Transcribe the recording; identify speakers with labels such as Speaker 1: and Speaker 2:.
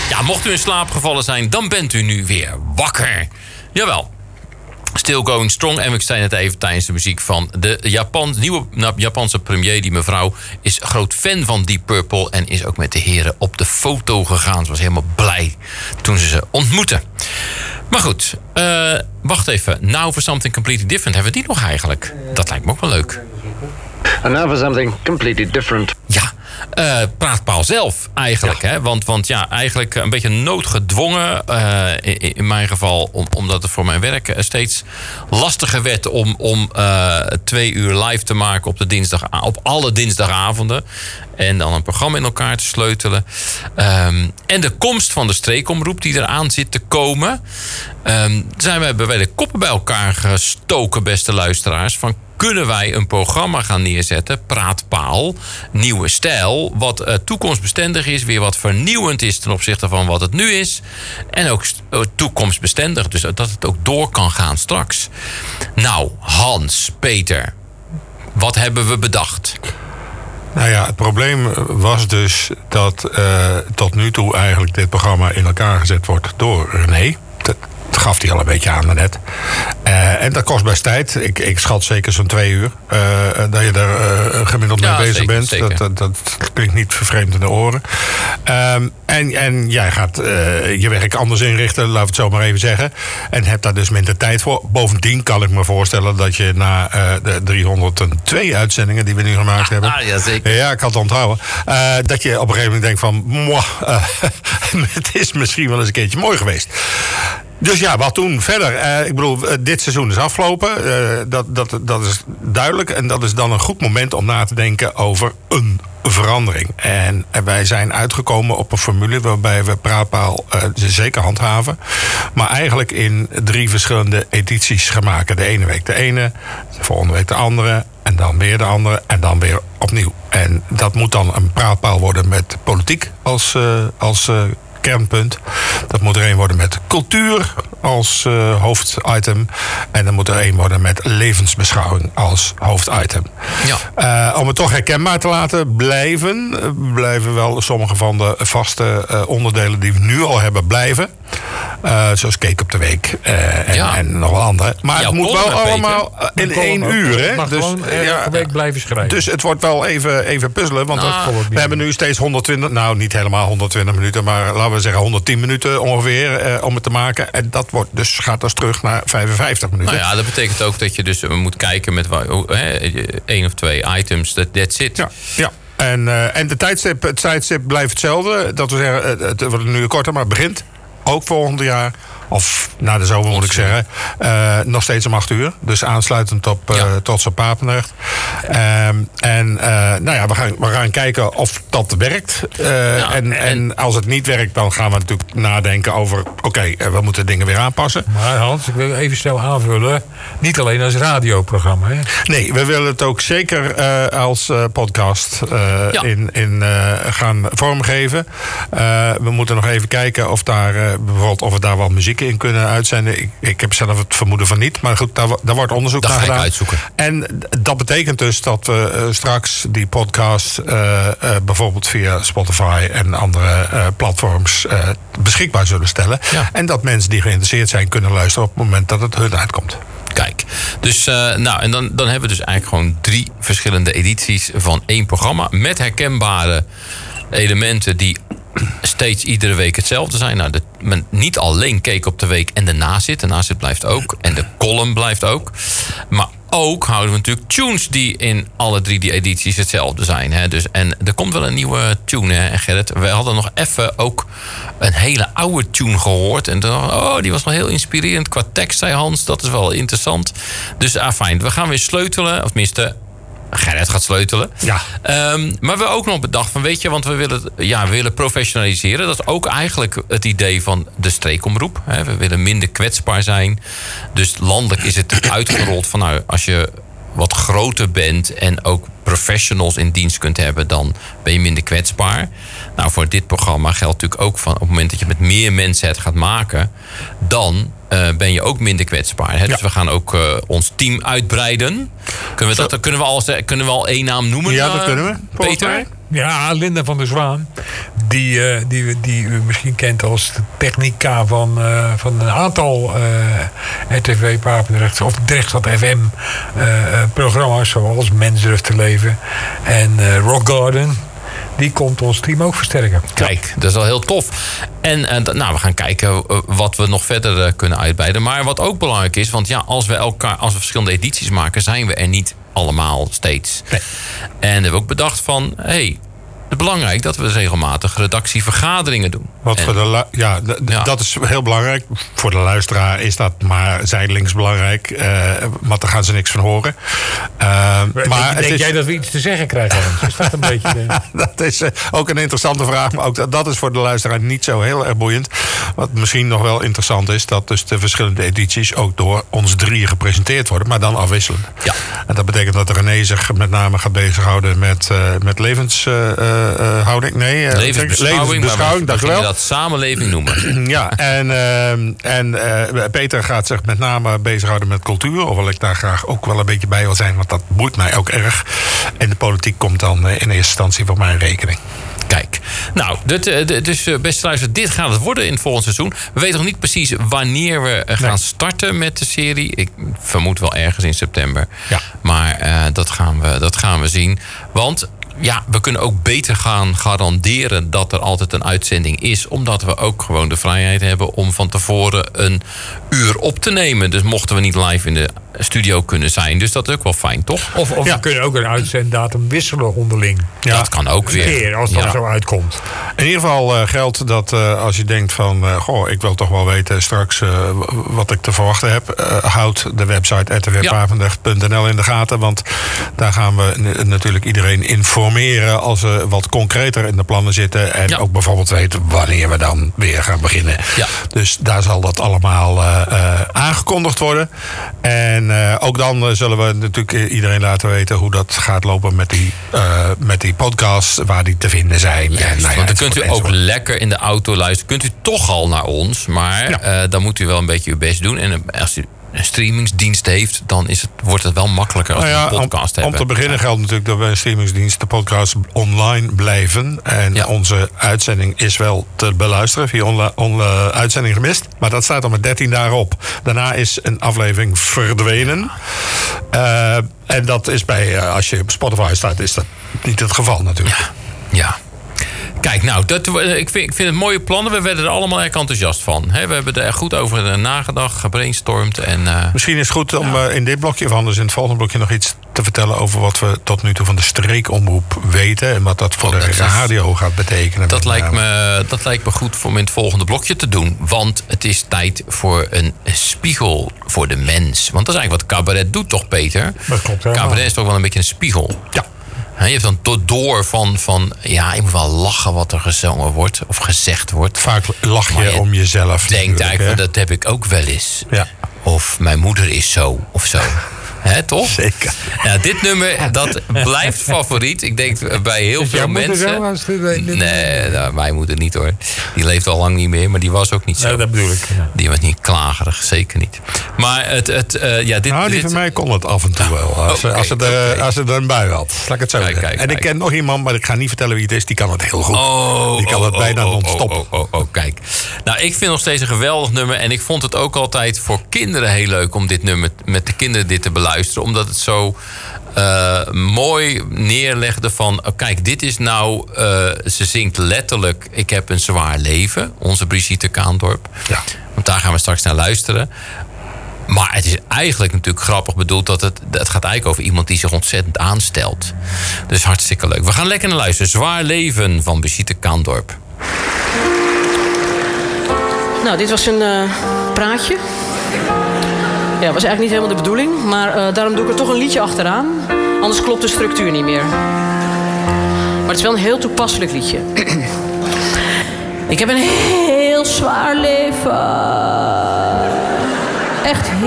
Speaker 1: Ja, mocht u in slaap gevallen zijn, dan bent u nu weer wakker. Jawel. Still going strong. En ik zei net even tijdens de muziek van de nieuwe Japanse premier. Die mevrouw is groot fan van Deep Purple. En is ook met de heren op de foto gegaan. Ze was helemaal blij toen ze ontmoetten. Maar goed, wacht even. Now for something completely different. Hebben we die nog eigenlijk? Dat lijkt me ook wel leuk.
Speaker 2: And now for something completely different.
Speaker 1: Ja, Praatpaal zelf eigenlijk. Ja. Hè? Want ja, eigenlijk een beetje noodgedwongen. In mijn geval, omdat het voor mijn werk steeds lastiger werd om 2 uur live te maken op alle dinsdagavonden. En dan een programma in elkaar te sleutelen. En de komst van de streekomroep die eraan zit te komen. Zijn we bij de koppen bij elkaar gestoken, beste luisteraars. Van kunnen wij een programma gaan neerzetten, Praatpaal, nieuwe stijl, wat toekomstbestendig is, weer wat vernieuwend is ten opzichte van wat het nu is. En ook toekomstbestendig, dus dat het ook door kan gaan straks. Nou, Hans, Peter, wat hebben we bedacht?
Speaker 3: Nou ja, het probleem was dus dat tot nu toe eigenlijk dit programma in elkaar gezet wordt door René. Dat gaf hij al een beetje aan daarnet. En dat kost best tijd. Ik schat zeker zo'n 2 uur. Dat je daar gemiddeld mee bezig bent. Zeker. Dat klinkt niet vervreemd in de oren. En jij gaat je werk anders inrichten, laten we het zo maar even zeggen. En hebt daar dus minder tijd voor. Bovendien kan ik me voorstellen dat je na de 302 uitzendingen die we nu gemaakt hebben.
Speaker 1: Ja, zeker.
Speaker 3: Ja, ik had het onthouden. Dat je op een gegeven moment denkt van, het is misschien wel eens een keertje mooi geweest. Dus ja, wat toen verder? Ik bedoel, dit seizoen is afgelopen. Dat is duidelijk. En dat is dan een goed moment om na te denken over een verandering. En wij zijn uitgekomen op een formule waarbij we Praatpaal zeker handhaven. Maar eigenlijk in 3 verschillende edities gaan maken. De ene week de ene, de volgende week de andere. En dan weer de andere. En dan weer opnieuw. En dat moet dan een Praatpaal worden met politiek als kernpunt. Dat moet er een worden met cultuur als hoofditem. En dan moet er een worden met levensbeschouwing als hoofditem. Ja. Om het toch herkenbaar te laten blijven wel sommige van de vaste onderdelen die we nu al hebben blijven. Zoals Cake op de Week en nog wel andere. Maar het moet wel allemaal in 1 uur. Hè?
Speaker 4: Maar dus gewoon elke week blijven schrijven.
Speaker 3: Dus het wordt wel even puzzelen. Want we hebben nu steeds 120, nou niet helemaal 120 minuten, maar laten we zeggen 110 minuten ongeveer om het te maken. En dat gaat dus terug naar 55 minuten.
Speaker 1: Nou ja, dat betekent ook dat je dus moet kijken met 1 of 2 items. That's it.
Speaker 3: Ja. En het tijdstip blijft hetzelfde. Dat we zeggen, het wordt nu korter, maar het begint ook volgend jaar. Of na de zomer moet ik zeggen. Nog steeds om 8 uur. Dus aansluitend op Trots op Papendrecht. We gaan kijken of dat werkt. En als het niet werkt, dan gaan we natuurlijk nadenken over, we moeten dingen weer aanpassen.
Speaker 4: Maar Hans, ik wil even snel aanvullen. Niet alleen als radioprogramma. Hè?
Speaker 3: Nee, we willen het ook zeker als podcast gaan vormgeven. We moeten nog even kijken of bijvoorbeeld of we daar wat muziek in kunnen uitzenden. Ik heb zelf het vermoeden van niet. Maar goed, daar wordt onderzoek naar gedaan.
Speaker 1: Uitzoeken.
Speaker 3: En dat betekent dus dat we straks die podcast bijvoorbeeld via Spotify en andere platforms beschikbaar zullen stellen. Ja. En dat mensen die geïnteresseerd zijn kunnen luisteren op het moment dat het hun uitkomt.
Speaker 1: Kijk, dus en dan hebben we dus eigenlijk gewoon 3 verschillende edities van 1 programma. Met herkenbare elementen die steeds iedere week hetzelfde zijn. Nou, niet alleen Cake op de Week en de nazit. De nazit blijft ook. En de column blijft ook. Maar ook houden we natuurlijk tunes die in alle 3 die edities hetzelfde zijn. Hè? Dus, en er komt wel een nieuwe tune, hè, Gerrit. We hadden nog even ook een hele oude tune gehoord. En toen, die was wel heel inspirerend qua tekst, zei Hans. Dat is wel interessant. Dus fijn. We gaan weer sleutelen. Of tenminste, Gerrit gaat sleutelen. Ja. Maar we hebben ook nog bedacht van, weet je, want we willen professionaliseren. Dat is ook eigenlijk het idee van de streekomroep. We willen minder kwetsbaar zijn. Dus landelijk is het uitgerold van, nou, als je wat groter bent en ook professionals in dienst kunt hebben, dan ben je minder kwetsbaar. Nou, voor dit programma geldt natuurlijk ook van, op het moment dat je met meer mensen het gaat maken, dan ben je ook minder kwetsbaar. Hè? Ja. Dus we gaan ook ons team uitbreiden. Kunnen we al 1 naam noemen?
Speaker 3: Ja, dat kunnen we.
Speaker 1: Peter?
Speaker 4: Ja, Linda van der Zwaan. Die u misschien kent als de technica van een aantal RTV Papendrecht of Drechtstad FM programma's zoals Mens durft te leven en Rock Garden. Die komt ons team ook versterken.
Speaker 1: Kijk, dat is wel heel tof. En we gaan kijken wat we nog verder kunnen uitbreiden. Maar wat ook belangrijk is, want ja, als we verschillende edities maken, zijn we er niet allemaal steeds. Nee. En we hebben ook bedacht van, het is belangrijk dat we regelmatig redactievergaderingen doen. Dat is heel belangrijk. Voor de luisteraar is dat maar zijdelings belangrijk. Want daar gaan ze niks van horen.
Speaker 4: Maar denk jij dat we iets te zeggen krijgen? Is dat een beetje...
Speaker 3: Dat is ook een interessante vraag. Maar ook dat is voor de luisteraar niet zo heel erg boeiend. Wat misschien nog wel interessant is, dat dus de verschillende edities ook door ons drieën gepresenteerd worden. Maar dan afwisselend. Ja. En dat betekent dat René zich met name gaat bezighouden met levenshouding. Levensbeschouwing, dank u wel.
Speaker 1: Dat samenleving noemen.
Speaker 3: Ja, en Peter gaat zich met name bezighouden met cultuur. Hoewel ik daar graag ook wel een beetje bij wil zijn, want dat boeit mij ook erg. En de politiek komt dan in eerste instantie voor mijn rekening.
Speaker 1: Kijk, nou, dus beste luisteraars, dit gaat het worden in het volgende seizoen. We weten nog niet precies wanneer we gaan starten met de serie. Ik vermoed wel ergens in september. Ja. Maar dat gaan we zien. Want ja, we kunnen ook beter gaan garanderen dat er altijd een uitzending is. Omdat we ook gewoon de vrijheid hebben om van tevoren een uur op te nemen. Dus mochten we niet live in de studio kunnen zijn. Dus dat is ook wel fijn, toch?
Speaker 4: Of we kunnen ook een uitzenddatum wisselen onderling.
Speaker 1: Ja. Dat kan ook weer.
Speaker 4: Als dat zo uitkomt.
Speaker 3: In ieder geval geldt dat als je denkt van... ik wil toch wel weten straks wat ik te verwachten heb. Houd de website rtvpapendrecht.nl in de gaten. Want daar gaan we natuurlijk iedereen informeren... als we wat concreter in de plannen zitten. En ook bijvoorbeeld weten wanneer we dan weer gaan beginnen. Ja. Dus daar zal dat allemaal aangekondigd worden. En ook dan zullen we natuurlijk iedereen laten weten... hoe dat gaat lopen met die podcasts, waar die te vinden zijn.
Speaker 1: Juist, want dan kunt u ook lekker in de auto luisteren. Kunt u toch al naar ons, maar dan moet u wel een beetje uw best doen. En als u een streamingsdienst heeft, dan wordt het wel makkelijker als we een podcast hebben.
Speaker 3: Om te beginnen geldt natuurlijk dat bij een streamingsdienst de podcast online blijven. En onze uitzending is wel te beluisteren via uitzending gemist. Maar dat staat al met 13 dagen op. Daarna is een aflevering verdwenen. En dat is als je op Spotify staat, is dat niet het geval natuurlijk.
Speaker 1: Ja. Kijk, nou, ik vind het mooie plannen. We werden er allemaal erg enthousiast van. We hebben er goed over nagedacht, gebrainstormd.
Speaker 3: Misschien is het goed om in dit blokje of anders in het volgende blokje nog iets te vertellen over wat we tot nu toe van de streekomroep weten. En wat dat voor de radio gaat betekenen.
Speaker 1: Dat lijkt me goed om in het volgende blokje te doen. Want het is tijd voor een spiegel voor de mens. Want dat is eigenlijk wat cabaret doet, toch, Peter?
Speaker 4: Dat klopt,
Speaker 1: cabaret is toch wel een beetje een spiegel. Ja. Je hebt dan door van je moet wel lachen wat er gezongen wordt of gezegd wordt.
Speaker 3: Vaak lach je om jezelf.
Speaker 1: Denkt eigenlijk, dat heb ik ook wel eens. Ja. Of mijn moeder is zo of zo. Toch?
Speaker 3: Zeker.
Speaker 1: Ja, dit nummer, dat blijft favoriet. Ik denk bij heel veel mensen. Nee, mijn moeder niet hoor. Die leeft al lang niet meer, maar die was ook niet zo.
Speaker 4: Ja, dat bedoel ik. Ja.
Speaker 1: Die was niet klagerig, zeker niet. Maar
Speaker 3: die van mij kon het af en toe wel. Als het een bui had. Laat ik het zo zeggen. En ik ken nog iemand, maar ik ga niet vertellen wie het is. Die kan het heel goed. Die kan het bijna non-stop.
Speaker 1: Kijk. Nou, ik vind nog steeds een geweldig nummer. En ik vond het ook altijd voor kinderen heel leuk om dit nummer met de kinderen dit te beluisteren. Omdat het zo mooi neerlegde van... kijk, dit is nou... ze zingt letterlijk... Ik heb een zwaar leven. Onze Brigitte Kaandorp. Ja. Want daar gaan we straks naar luisteren. Maar het is eigenlijk natuurlijk grappig bedoeld... dat het gaat eigenlijk over iemand die zich ontzettend aanstelt. Dus hartstikke leuk. We gaan lekker naar luisteren. Zwaar leven van Brigitte Kaandorp.
Speaker 5: Nou, dit was een praatje... Ja, dat was eigenlijk niet helemaal de bedoeling. Maar daarom doe ik er toch een liedje achteraan. Anders klopt de structuur niet meer. Maar het is wel een heel toepasselijk liedje. Ik heb een heel zwaar leven. Echt heel